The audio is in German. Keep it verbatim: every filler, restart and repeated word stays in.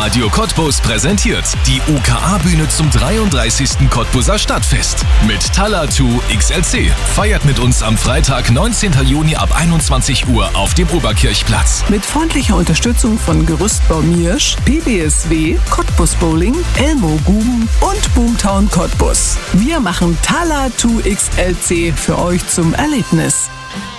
Radio Cottbus präsentiert die U K A-Bühne zum dreiunddreißigsten Cottbuser Stadtfest. Mit Talla zwei X L C. Feiert mit uns am Freitag, neunzehnten Juni ab einundzwanzig Uhr auf dem Oberkirchplatz. Mit freundlicher Unterstützung von Gerüstbau Miersch, P B S W, Cottbus Bowling, Elmo Guben und Boomtown Cottbus. Wir machen Talla zwei X L C für euch zum Erlebnis.